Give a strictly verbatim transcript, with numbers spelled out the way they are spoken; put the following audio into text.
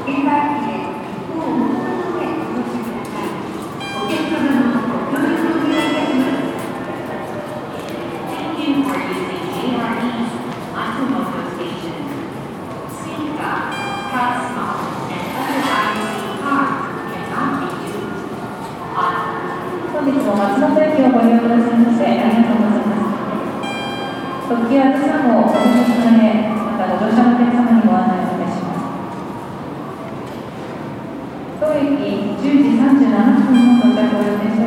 券売機で一方の方でお越しください。お客様のご協力をお願いいたします。Thank you for using J R E's Matsumoto Station. Suica, Cosmo, and other I C cards cannot be used. On 本日も松本駅をご利用くださいましてありがとうございます。特急あずさ号お乗り換え、またご乗車のお客様にご案内をいたします。当駅じゅうじさんじゅうななふんの到着を予定して